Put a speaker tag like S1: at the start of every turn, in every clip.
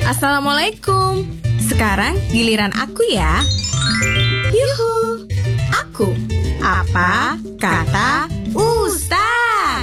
S1: Assalamualaikum. Sekarang giliran aku ya. Yuhu, aku. Apa kata Ustaz?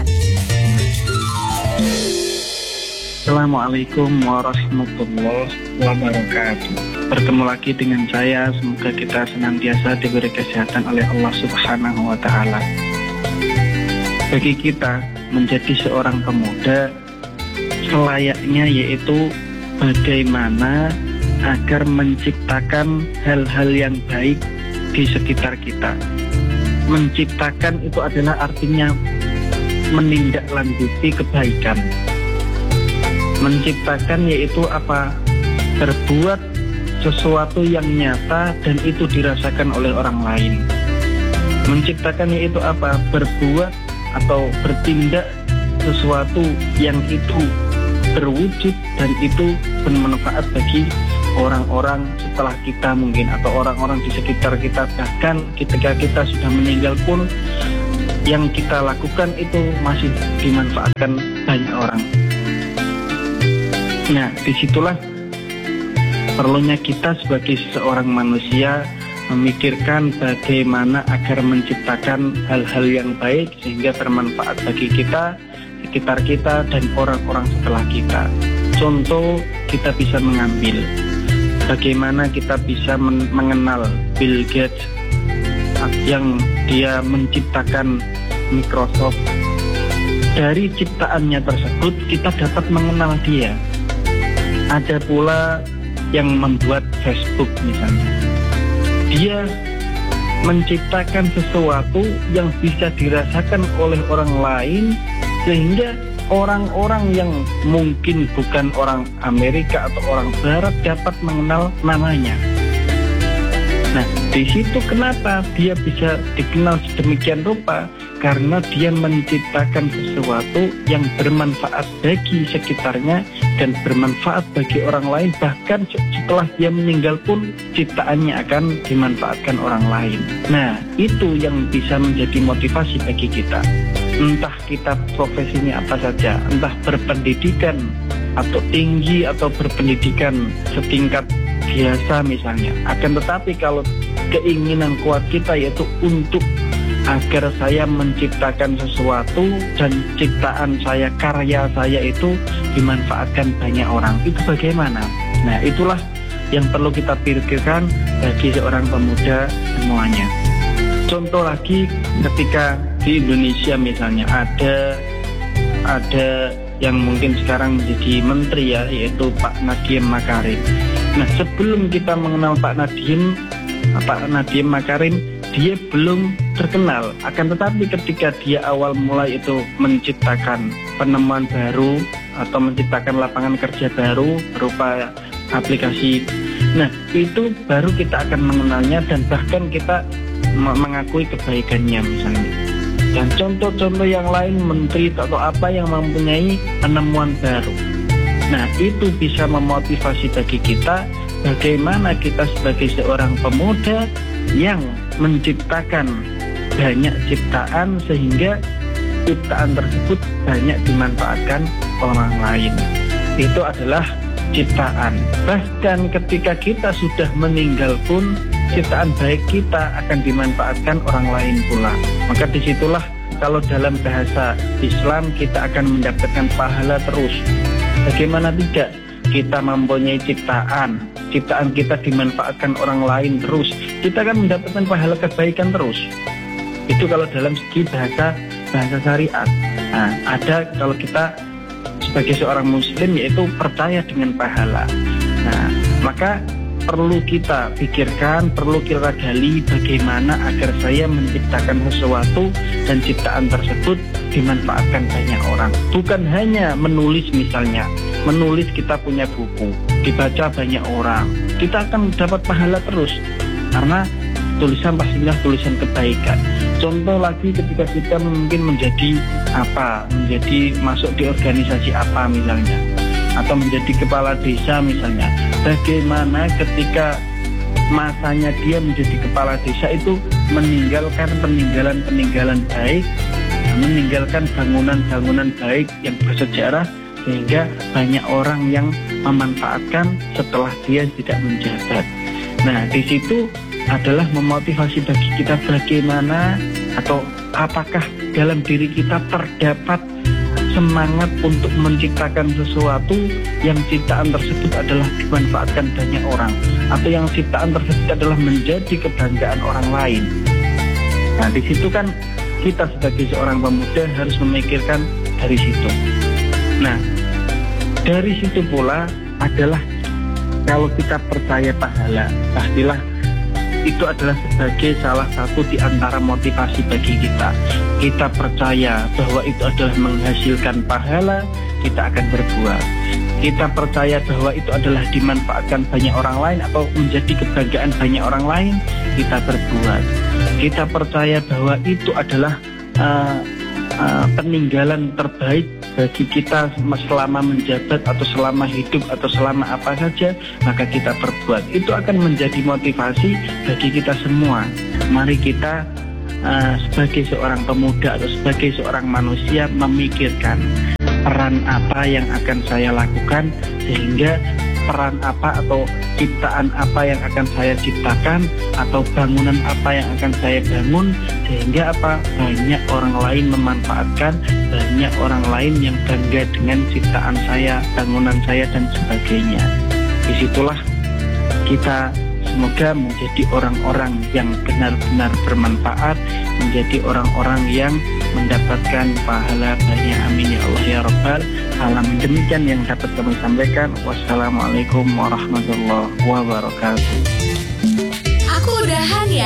S2: Assalamualaikum warahmatullahi wabarakatuh. Bertemu lagi dengan saya. Semoga kita senantiasa diberi kesehatan oleh Allah Subhanahu wa Ta'ala. Bagi kita menjadi seorang pemuda, selayaknya yaitu bagaimana agar menciptakan hal-hal yang baik di sekitar kita. Menciptakan itu adalah artinya menindaklanjuti kebaikan. Menciptakan yaitu apa? Berbuat sesuatu yang nyata dan itu dirasakan oleh orang lain. Menciptakan yaitu apa? Berbuat atau bertindak sesuatu yang itu berwujud dan itu bermanfaat bagi orang-orang setelah kita mungkin, atau orang-orang di sekitar kita. Bahkan ketika kita sudah meninggal pun yang kita lakukan itu masih dimanfaatkan banyak orang. Nah, disitulah perlunya kita sebagai seorang manusia memikirkan bagaimana agar menciptakan hal-hal yang baik sehingga bermanfaat bagi kita, sekitar kita, dan orang-orang setelah kita. Contoh, kita bisa mengambil bagaimana kita bisa mengenal Bill Gates yang dia menciptakan Microsoft. Dari ciptaannya tersebut kita dapat mengenal dia. Ada pula yang membuat Facebook misalnya. Dia menciptakan sesuatu yang bisa dirasakan oleh orang lain sehingga orang-orang yang mungkin bukan orang Amerika atau orang Barat dapat mengenal namanya. Nah, di situ kenapa dia bisa dikenal sedemikian rupa? Karena dia menciptakan sesuatu yang bermanfaat bagi sekitarnya dan bermanfaat bagi orang lain. Bahkan setelah dia meninggal pun ciptaannya akan dimanfaatkan orang lain. Nah, itu yang bisa menjadi motivasi bagi kita. Entah kita profesinya apa saja, entah berpendidikan atau tinggi atau berpendidikan setingkat biasa misalnya. Akan tetapi kalau keinginan kuat kita yaitu untuk agar saya menciptakan sesuatu dan ciptaan saya, karya saya itu dimanfaatkan banyak orang, itu bagaimana? Nah, itulah yang perlu kita pikirkan bagi seorang pemuda semuanya. Contoh lagi, ketika di Indonesia misalnya ada yang mungkin sekarang menjadi menteri ya, yaitu Pak Nadiem Makarim. Nah, sebelum kita mengenal Pak Nadiem Makarim, dia belum terkenal. Akan tetapi ketika dia awal mulai itu menciptakan penemuan baru atau menciptakan lapangan kerja baru berupa aplikasi, nah itu baru kita akan mengenalnya dan bahkan kita mengakui kebaikannya misalnya. Dan contoh-contoh yang lain, menteri atau apa yang mempunyai penemuan baru. Nah, itu bisa memotivasi bagi kita bagaimana kita sebagai seorang pemuda yang menciptakan banyak ciptaan sehingga ciptaan tersebut banyak dimanfaatkan orang lain. Itu adalah ciptaan. Bahkan ketika kita sudah meninggal pun ciptaan baik kita akan dimanfaatkan orang lain pula. Maka disitulah kalau dalam bahasa Islam kita akan mendapatkan pahala terus. Bagaimana tidak? Kita mempunyai ciptaan kita dimanfaatkan orang lain terus, kita akan mendapatkan pahala kebaikan terus. Itu kalau dalam segi bahasa syariat. Nah, ada kalau kita sebagai seorang muslim yaitu percaya dengan pahala. Nah, maka perlu kita pikirkan, perlu kita gali bagaimana agar saya menciptakan sesuatu dan ciptaan tersebut dimanfaatkan banyak orang. Bukan hanya menulis misalnya, menulis kita punya buku, dibaca banyak orang, kita akan dapat pahala terus karena tulisan pastilah tulisan kebaikan. Contoh lagi ketika kita mungkin menjadi masuk di organisasi apa misalnya, atau menjadi kepala desa misalnya. Bagaimana ketika masanya dia menjadi kepala desa itu meninggalkan peninggalan baik, meninggalkan bangunan-bangunan baik yang bersejarah sehingga banyak orang yang memanfaatkan setelah dia tidak menjabat. Nah, di situ adalah memotivasi bagi kita bagaimana atau apakah dalam diri kita terdapat semangat untuk menciptakan sesuatu yang ciptaan tersebut adalah dimanfaatkan banyak orang, atau yang ciptaan tersebut adalah menjadi kebanggaan orang lain. Nah, di situ kan kita sebagai seorang pemuda harus memikirkan dari situ. Nah, dari situ pula adalah kalau kita percaya pahala, pastilah itu adalah sebagai salah satu di antara motivasi bagi kita. Kita percaya bahwa itu adalah menghasilkan pahala, kita akan berbuat. Kita percaya bahwa itu adalah dimanfaatkan banyak orang lain atau menjadi kebanggaan banyak orang lain, kita berbuat. Kita percaya bahwa itu adalah peninggalan terbaik bagi kita selama menjabat atau selama hidup atau selama apa saja, maka kita perbuat. Itu akan menjadi motivasi bagi kita semua. Mari kita sebagai seorang pemuda atau sebagai seorang manusia memikirkan peran apa yang akan saya lakukan, sehingga peran apa atau ciptaan apa yang akan saya ciptakan atau bangunan apa yang akan saya bangun, sehingga apa, banyak orang lain memanfaatkan, banyak orang lain yang bangga dengan ciptaan saya, bangunan saya dan sebagainya. Disitulah kita semoga menjadi orang-orang yang benar-benar bermanfaat, menjadi orang-orang yang mendapatkan pahala banyak. Amin ya Allah ya Rabbal alamin. Demikian yang dapat kami sampaikan. Wassalamualaikum warahmatullahi wabarakatuh.
S1: Aku udahan ya.